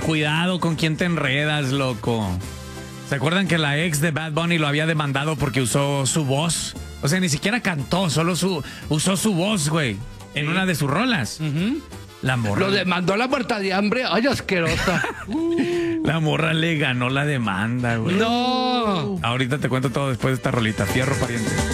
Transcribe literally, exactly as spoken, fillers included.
cuidado con quién te enredas, loco. ¿Se acuerdan que la ex de Bad Bunny lo había demandado porque usó su voz? O sea, ni siquiera cantó, solo su, usó su voz, güey, en sí. una de sus rolas. Uh-huh. La morra. Lo demandó la muerta de hambre. Ay, asquerosa. La morra le ganó la demanda, güey. No. Ahorita te cuento todo después de esta rolita. Fierro, pariente.